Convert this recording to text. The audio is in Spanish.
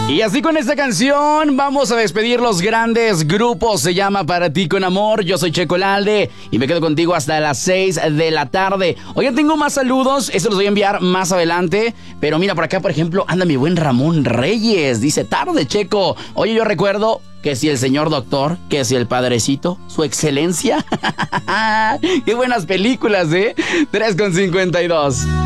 Y así con esta canción vamos a despedir los grandes grupos. Se llama Para Ti Con Amor. Yo soy Checo Lalde y me quedo contigo hasta las 6 de la tarde. Oye, tengo más saludos, eso los voy a enviar más adelante. Pero mira, por acá, por ejemplo, anda mi buen Ramón Reyes. Dice, tarde, Checo. Oye, yo recuerdo que si el señor doctor, que si el padrecito, su excelencia. Qué buenas películas, 3:52.